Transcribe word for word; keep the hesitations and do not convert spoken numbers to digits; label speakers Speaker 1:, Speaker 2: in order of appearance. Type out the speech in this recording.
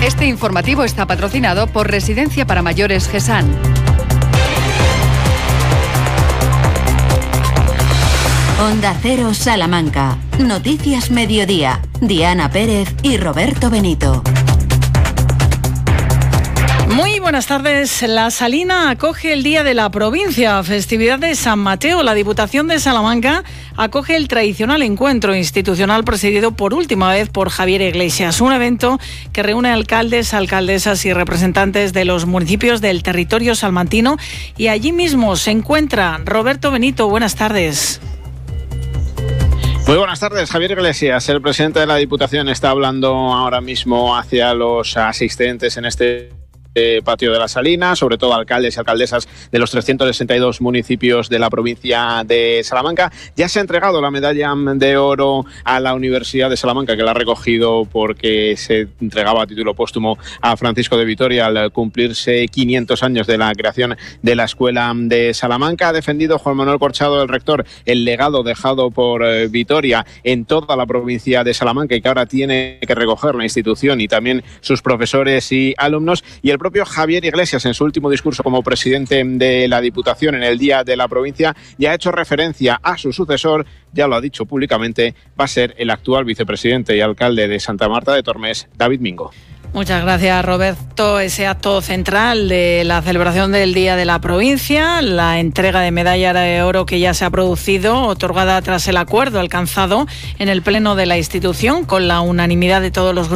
Speaker 1: Este informativo está patrocinado por Residencia para Mayores GESAN.
Speaker 2: Onda Cero Salamanca. Noticias Mediodía. Diana Pérez y Roberto Benito.
Speaker 3: Muy buenas tardes. La Salina acoge el Día de la Provincia, festividad de San Mateo. La Diputación de Salamanca acoge el tradicional encuentro institucional presidido por última vez por Javier Iglesias, un evento que reúne alcaldes, alcaldesas y representantes de los municipios del territorio salmantino, y allí mismo se encuentra Roberto Benito. Buenas tardes.
Speaker 4: Muy buenas tardes. Javier Iglesias, el presidente de la Diputación, está hablando ahora mismo hacia los asistentes en este patio de la Salina, sobre todo alcaldes y alcaldesas de los trescientos sesenta y dos municipios de la provincia de Salamanca. Ya se ha entregado la medalla de oro a la Universidad de Salamanca, que la ha recogido porque se entregaba a título póstumo a Francisco de Vitoria al cumplirse quinientos años de la creación de la Escuela de Salamanca. Ha defendido Juan Manuel Corchado, el rector, el legado dejado por Vitoria en toda la provincia de Salamanca y que ahora tiene que recoger la institución y también sus profesores y alumnos. Y el propio Javier Iglesias, en su último discurso como presidente de la Diputación en el Día de la Provincia, ya ha hecho referencia a su sucesor, ya lo ha dicho públicamente, va a ser el actual vicepresidente y alcalde de Santa Marta de Tormes, David Mingo.
Speaker 3: Muchas gracias, Roberto. Ese acto central de la celebración del Día de la Provincia, la entrega de medalla de oro que ya se ha producido, otorgada tras el acuerdo alcanzado en el Pleno de la institución con la unanimidad de todos los grupos